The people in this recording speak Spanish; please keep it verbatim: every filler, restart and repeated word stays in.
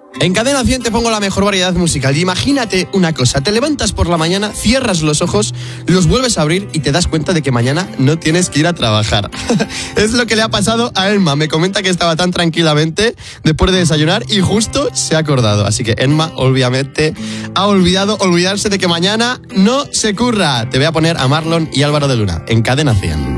En Cadena cien te pongo la mejor variedad musical y imagínate una cosa, te levantas por la mañana, cierras los ojos, los vuelves a abrir y te das cuenta de que mañana no tienes que ir a trabajar. Es lo que le ha pasado a Emma, me comenta que estaba tan tranquilamente después de desayunar y justo se ha acordado. Así que Emma obviamente ha olvidado olvidarse de que mañana no se curra. Te voy a poner a Marlon y Álvaro de Luna en Cadena cien.